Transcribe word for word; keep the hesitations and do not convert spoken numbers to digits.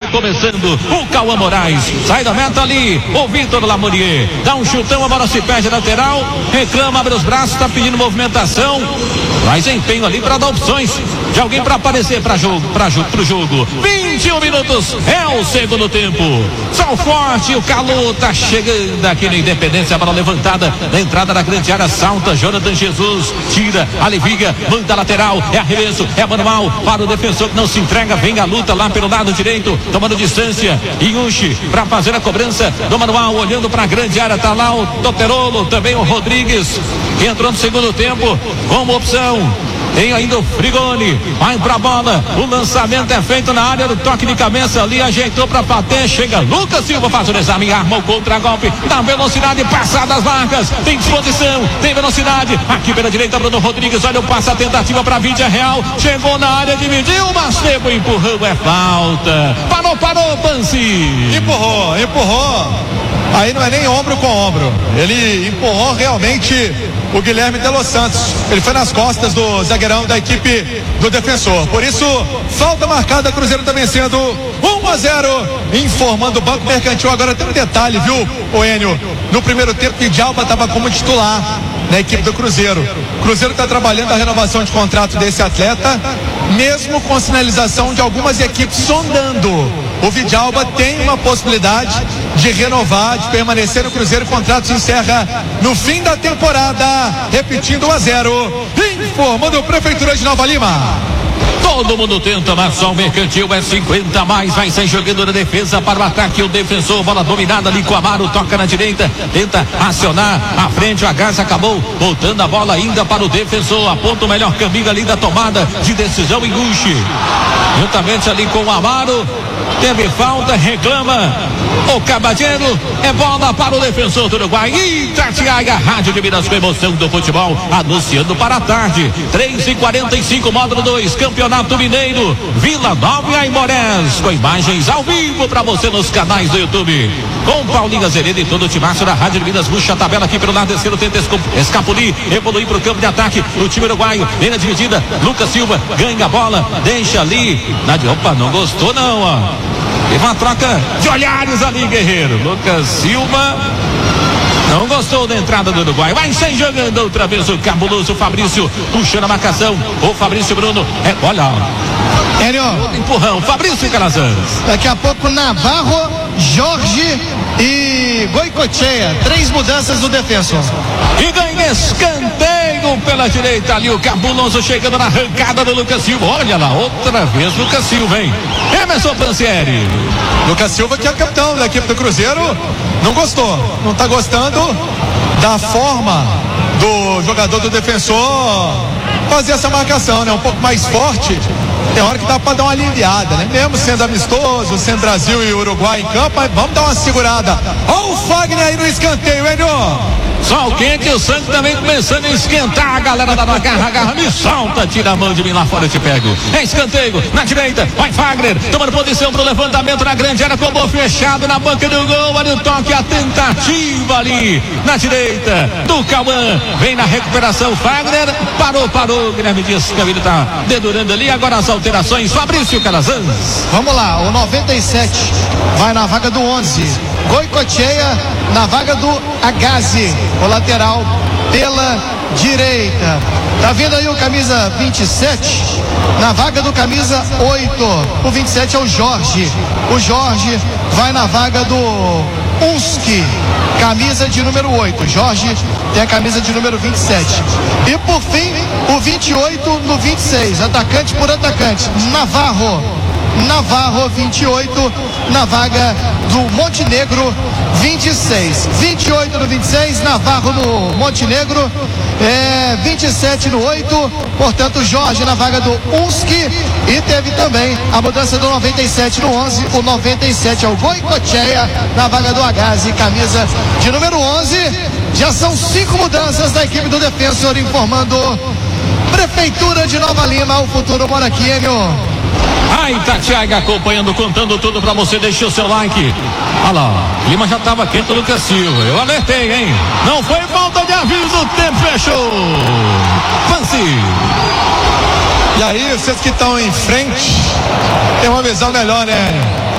recomeçando o Cauã Moraes. Sai da meta ali, o Vitor Lamorier. Dá um chutão, a bola se perde lateral. Reclama, abre os braços, tá pedindo movimentação. Mas empenho ali para dar opções de alguém para aparecer para jogo, para jogo, pro jogo. vinte e um minutos, é o segundo tempo. Sol forte, o calor tá chegando aqui na Independência. A bola levantada na entrada da grande área. Salta Jonathan Jesus, tira, alivia, manda lateral. É arremesso, é manual para o defensor que não se entrega. Vem a luta lá pelo lado direito, tomando distância. Inhushi para fazer a cobrança do manual, olhando para a grande área. Tá lá o Toterolo, também o Rodrigues, que entrou no segundo tempo como opção. Tem ainda o Frigoni, vai pra bola, o lançamento é feito na área do toque de cabeça ali, ajeitou pra bater, chega Lucas Silva, faz o exame, arma o contra-golpe, dá velocidade, passa das marcas, tem disposição, tem velocidade, aqui pela direita Bruno Rodrigues, olha o passe, a tentativa pra Vídea Real, chegou na área, dividiu, mas tempo, empurrão, é falta, parou, parou, Pansi, empurrou, empurrou, aí não é nem ombro com ombro, ele empurrou realmente o Guilherme de Los Santos, ele foi nas costas do zagueirão da equipe do Defensor, por isso falta marcada, Cruzeiro tá vencendo um a zero, informando o Banco Mercantil. Agora tem um detalhe, viu, o Enio, no primeiro tempo Vidjalba estava como titular na equipe do Cruzeiro, Cruzeiro está trabalhando a renovação de contrato desse atleta, mesmo com sinalização de algumas equipes sondando. O Vidjalba tem uma possibilidade de renovar, de permanecer no Cruzeiro. O contrato se encerra no fim da temporada. Repetindo, um a zero. Informando a Prefeitura de Nova Lima. Todo mundo tenta, mas só o Mercantil é cinquenta a mais, vai sair jogando na defesa para o ataque, o defensor, bola dominada ali com o Amaro, toca na direita, tenta acionar a frente, o Agarça acabou voltando a bola ainda para o defensor, aponta o melhor caminho ali da tomada de decisão em Gucci, juntamente ali com o Amaro, teve falta, reclama o Cabadeiro, é bola para o defensor do Uruguai, Itatiaia, Rádio de Minas com emoção do futebol, anunciando para a tarde, três e quarenta e cinco, módulo dois, Campeonato Mineiro, Vila Nova e Aimorés, com imagens ao vivo para você nos canais do YouTube, com Paulinho Azevedo e todo o timaço da Rádio de Minas. Puxa a tabela aqui pelo lado esquerdo, tenta escapulir, evoluir para o campo de ataque, o time uruguaio, vem na dividida, Lucas Silva ganha a bola, deixa ali, na de, opa, não gostou não, ó, teve uma troca de olhares ali, Guerreiro, Lucas Silva não gostou da entrada do Uruguai, vai sair jogando outra vez o cabuloso Fabrício, puxando a marcação, o Fabrício Bruno, é, olha, Hélio, empurrão, Fabrício Calazans, daqui a pouco Navarro, Jorge e Goicoechea, três mudanças do defensor. E ganha escanteio pela direita ali, o cabuloso chegando na arrancada do Lucas Silva, olha lá, outra vez Lucas Silva, hein, Emerson Pansieri. Lucas Silva, que é o capitão da equipe do Cruzeiro, não gostou, não tá gostando da forma do jogador do defensor fazer essa marcação, né, um pouco mais forte. Tem hora que dá pra dar uma aliviada, né? Mesmo sendo amistoso, sendo Brasil e Uruguai em campo, mas vamos dar uma segurada. Olha o Fagner aí no escanteio, hein, sol quente e o sangue também começando a esquentar. A galera da garra, agarra, me solta, tira a mão de mim, lá fora eu te pego. É escanteio, na direita, vai Fagner, tomando posição pro levantamento na grande área, combo fechado na banca do gol, olha o toque, a tentativa ali, na direita, do Cauã, vem na recuperação, Fagner, parou, parou, Guilherme Dias, que ele tá dedurando ali, agora as alterações, Fabrício Calazans. Vamos lá, o noventa e sete vai na vaga do onze, Goicoechea na vaga do Agazi, o lateral pela direita. Tá vendo aí o camisa vinte e sete na vaga do camisa oito. O vinte e sete é o Jorge. O Jorge vai na vaga do Unski, camisa de número oito. Jorge tem a camisa de número vinte e sete. E por fim, o vinte e oito no vinte e seis, atacante por atacante, Navarro. Navarro vinte e oito na vaga do Montenegro vinte e seis. vinte e oito no vinte e seis, Navarro no Montenegro, é, vinte e sete no oito, portanto Jorge na vaga do Unski, e teve também a mudança do noventa e sete no onze, o noventa e sete é o Goicoechea na vaga do Agazi, camisa de número onze. Já são cinco mudanças da equipe do Defensor, informando Prefeitura de Nova Lima, o futuro mora aqui, Enio. A Itatiaia acompanhando, contando tudo pra você, deixa o seu like. Olha lá, Lima já tava quente, Lucas Silva, eu alertei, hein? Não foi falta de aviso, o tempo fechou. Fancy. E aí, vocês que estão em frente, tem uma visão melhor, né?